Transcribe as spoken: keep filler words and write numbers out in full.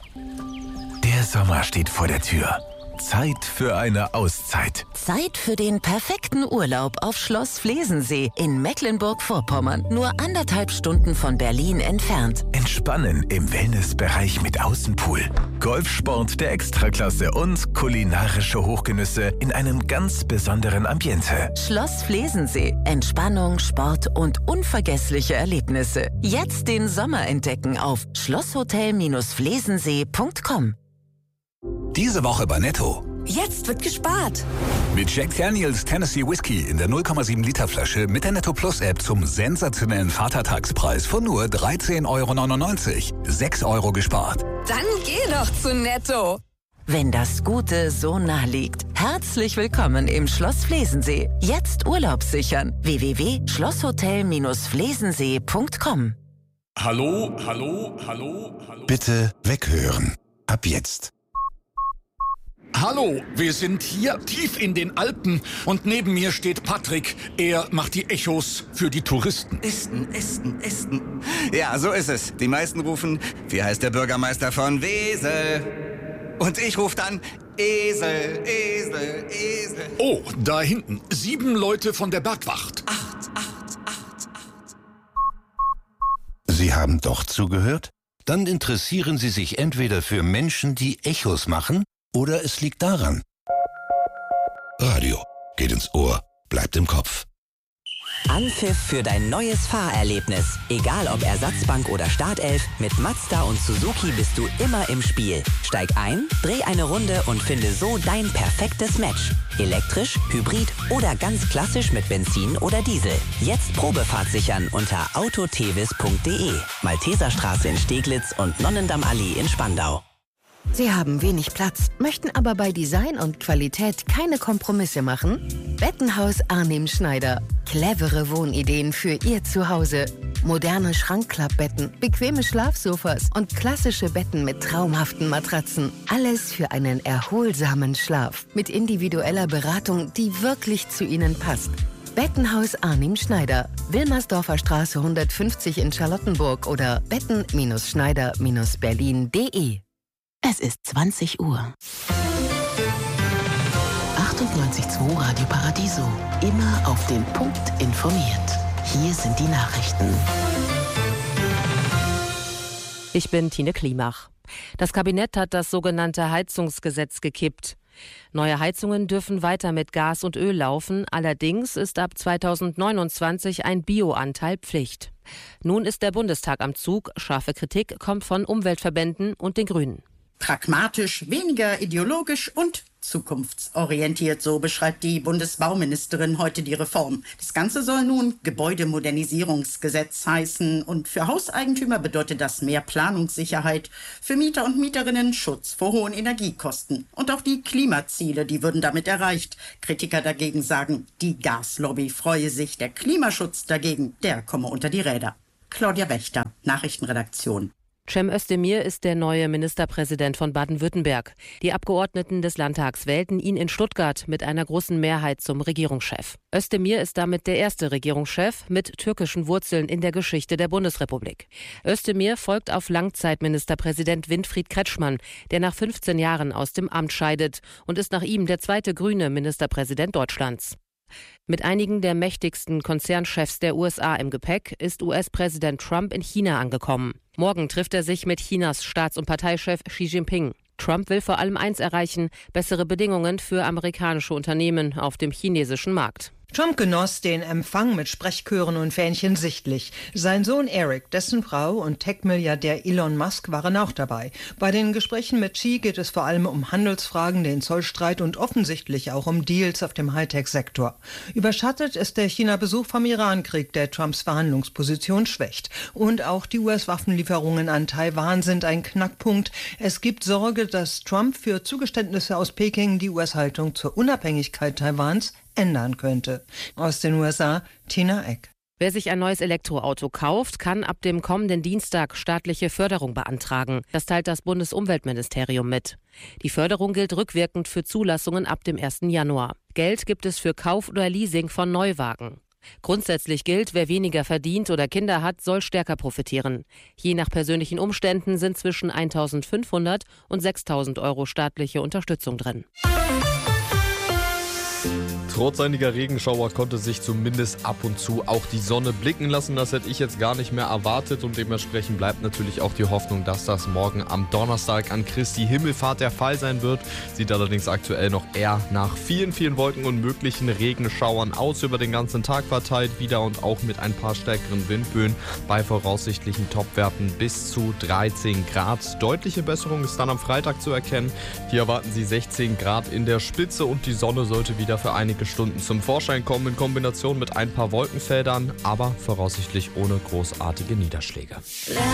Der Sommer steht vor der Tür. Zeit für eine Auszeit. Zeit für den perfekten Urlaub auf Schloss Flesensee in Mecklenburg-Vorpommern. Nur anderthalb Stunden von Berlin entfernt. Entspannen im Wellnessbereich mit Außenpool. Golfsport der Extraklasse und kulinarische Hochgenüsse in einem ganz besonderen Ambiente. Schloss Flesensee. Entspannung, Sport und unvergessliche Erlebnisse. Jetzt den Sommer entdecken auf schlosshotel flesensee punkt com. Diese Woche bei Netto. Jetzt wird gespart. Mit Jack Daniels Tennessee Whiskey in der null Komma sieben Liter Flasche mit der Netto Plus App zum sensationellen Vatertagspreis von nur dreizehn Euro neunundneunzig. sechs Euro gespart. Dann geh doch zu Netto. Wenn das Gute so nah liegt. Herzlich willkommen im Schloss Flesensee. Jetzt Urlaub sichern. w w w punkt schlosshotel flesensee punkt com. Hallo, hallo, hallo, hallo. Bitte weghören. Ab jetzt. Hallo, wir sind hier tief in den Alpen und neben mir steht Patrick. Er macht die Echos für die Touristen. Esten, Esten, Esten. Ja, so ist es. Die meisten rufen, wie heißt der Bürgermeister von Wesel? Und ich rufe dann, Esel, Esel, Esel. Oh, da hinten, sieben Leute von der Bergwacht. Acht, acht, acht, acht. Sie haben doch zugehört? Dann interessieren Sie sich entweder für Menschen, die Echos machen, oder es liegt daran. Radio geht ins Ohr, bleibt im Kopf. Anpfiff für dein neues Fahrerlebnis. Egal ob Ersatzbank oder Startelf, mit Mazda und Suzuki bist du immer im Spiel. Steig ein, dreh eine Runde und finde so dein perfektes Match. Elektrisch, Hybrid oder ganz klassisch mit Benzin oder Diesel. Jetzt Probefahrt sichern unter autotevis punkt de. Malteserstraße in Steglitz und Nonnendammallee in Spandau. Sie haben wenig Platz, möchten aber bei Design und Qualität keine Kompromisse machen? Bettenhaus Arnim Schneider. Clevere Wohnideen für Ihr Zuhause. Moderne Schrankklappbetten, bequeme Schlafsofas und klassische Betten mit traumhaften Matratzen. Alles für einen erholsamen Schlaf. Mit individueller Beratung, die wirklich zu Ihnen passt. Bettenhaus Arnim Schneider. Wilmersdorfer Straße hundertfünfzig in Charlottenburg oder betten Schneider Berlin punkt de. Es ist zwanzig Uhr. achtundneunzig Komma zwei Radio Paradiso. Immer auf den Punkt informiert. Hier sind die Nachrichten. Ich bin Tine Klimach. Das Kabinett hat das sogenannte Heizungsgesetz gekippt. Neue Heizungen dürfen weiter mit Gas und Öl laufen. Allerdings ist ab zweitausendneunundzwanzig ein Bioanteil Pflicht. Nun ist der Bundestag am Zug. Scharfe Kritik kommt von Umweltverbänden und den Grünen. Pragmatisch, weniger ideologisch und zukunftsorientiert, so beschreibt die Bundesbauministerin heute die Reform. Das Ganze soll nun Gebäudemodernisierungsgesetz heißen und für Hauseigentümer bedeutet das mehr Planungssicherheit, für Mieter und Mieterinnen Schutz vor hohen Energiekosten. Und auch die Klimaziele, die würden damit erreicht. Kritiker dagegen sagen, die Gaslobby freue sich, der Klimaschutz dagegen, der komme unter die Räder. Claudia Wächter, Nachrichtenredaktion. Cem Özdemir ist der neue Ministerpräsident von Baden-Württemberg. Die Abgeordneten des Landtags wählten ihn in Stuttgart mit einer großen Mehrheit zum Regierungschef. Özdemir ist damit der erste Regierungschef mit türkischen Wurzeln in der Geschichte der Bundesrepublik. Özdemir folgt auf Langzeitministerpräsident Winfried Kretschmann, der nach fünfzehn Jahren aus dem Amt scheidet und ist nach ihm der zweite grüne Ministerpräsident Deutschlands. Mit einigen der mächtigsten Konzernchefs der U S A im Gepäck ist U S-Präsident Trump in China angekommen. Morgen trifft er sich mit Chinas Staats- und Parteichef Xi Jinping. Trump will vor allem eins erreichen: bessere Bedingungen für amerikanische Unternehmen auf dem chinesischen Markt. Trump genoss den Empfang mit Sprechchören und Fähnchen sichtlich. Sein Sohn Eric, dessen Frau und Tech-Milliardär Elon Musk waren auch dabei. Bei den Gesprächen mit Xi geht es vor allem um Handelsfragen, den Zollstreit und offensichtlich auch um Deals auf dem Hightech-Sektor. Überschattet ist der China-Besuch vom Irankrieg, der Trumps Verhandlungsposition schwächt. Und auch die U S-Waffenlieferungen an Taiwan sind ein Knackpunkt. Es gibt Sorge, dass Trump für Zugeständnisse aus Peking die U S-Haltung zur Unabhängigkeit Taiwans ändern könnte. Aus den U S A, Tina Eck. Wer sich ein neues Elektroauto kauft, kann ab dem kommenden Dienstag staatliche Förderung beantragen. Das teilt das Bundesumweltministerium mit. Die Förderung gilt rückwirkend für Zulassungen ab dem ersten Januar. Geld gibt es für Kauf oder Leasing von Neuwagen. Grundsätzlich gilt, wer weniger verdient oder Kinder hat, soll stärker profitieren. Je nach persönlichen Umständen sind zwischen eintausendfünfhundert und sechstausend Euro staatliche Unterstützung drin. Trotz einiger Regenschauer konnte sich zumindest ab und zu auch die Sonne blicken lassen. Das hätte ich jetzt gar nicht mehr erwartet und dementsprechend bleibt natürlich auch die Hoffnung, dass das morgen am Donnerstag an Christi Himmelfahrt der Fall sein wird. Sieht allerdings aktuell noch eher nach vielen, vielen Wolken und möglichen Regenschauern aus, über den ganzen Tag verteilt wieder und auch mit ein paar stärkeren Windböen bei voraussichtlichen Topwerten bis zu dreizehn Grad. Deutliche Besserung ist dann am Freitag zu erkennen. Hier erwarten Sie sechzehn Grad in der Spitze und die Sonne sollte wieder für einige Stunden zum Vorschein kommen in Kombination mit ein paar Wolkenfeldern, aber voraussichtlich ohne großartige Niederschläge.